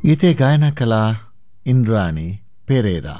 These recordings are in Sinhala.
ගීතේ ගායනා කළා ඉන්ද්‍රාණී පෙරේරා.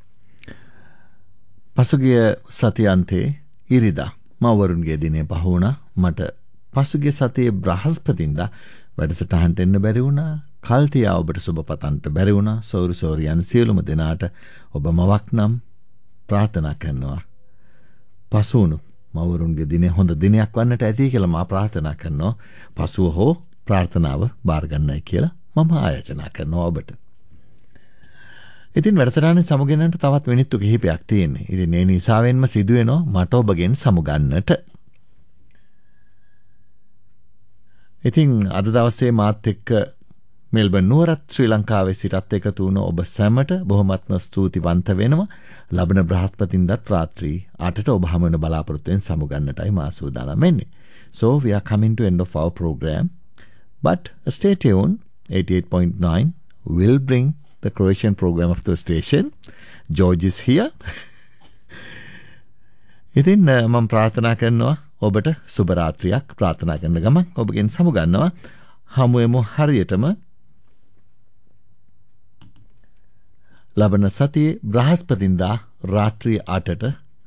පසුගිය සතියන්තේ ඉරිදා මවරුන්ගේ දිනේ පහ වුණා. මට පසුගිය සතියේ බ්‍රහස්පතින්දා වැඩසටහනට එන්න බැරි වුණා. කල්තියා ඔබට සුබ පතන්ට බැරි වුණා. සෝරි යන සියලුම දෙනාට ඔබ මවක් නම් ප්‍රාර්ථනා කරනවා. පසුවුණු මවරුන්ගේ දිනේ හොඳ දිනයක් වන්නට ඇති කියලා මා ප්‍රාර්ථනා කරනවා. පසුව හෝ ප්‍රාර්ථනාව බාර ගන්නයි කියලා මම ආයෝජනා කරනවා ඔබට. ඉතින් වැඩසටහනේ සමුගන්නට තවත් මිනිත්තු කිහිපයක් තියෙන්නේ. ඉතින් ඒ නිසාවෙන්ම සිදුවෙනවා මට ඔබගෙන් සමුගන්නට. ඉතින් අද දවසේ මාත් එක්ක මෙල්බන් නුවරත් ශ්‍රී ලංකාවේ සිටත් එකතු වුණ ඔබ සැමට බොහොමත්ම ස්තුතිවන්ත වෙනවා. ලබන බ්‍රහස්පතින්දාත් රාත්‍රී 8ට ඔබ හමු වෙන බලාපොරොත්තුෙන් සමුගන්නටයි මා සූදානම් වෙන්නේ. So we are coming to end of our program. But stay tuned. 88.9 will bring the Croatian program of the station. George is here. ඉතින් මම ප්‍රාර්ථනා කරනවා ඔබට සුබ රාත්‍රියක් ප්‍රාර්ථනා කරන ගමන් ඔබගෙන් සමුගන්නවා. හමුවෙමු හරියටම ලබන සතියේ බ්‍රහස්පතින්දා රාත්‍රී 8ට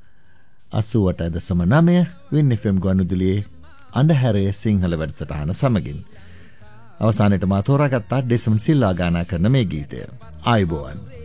88.9 වින් FM ගුවන්විදුලියේ අන්ධහැරයේ සිංහල වැඩසටහන සමගින්. අවසානයේට මා තෝරාගත්තා ඩෙසමන් සිල්වා ගායනා කරන මේ ගීතය. ආයුබෝවන්.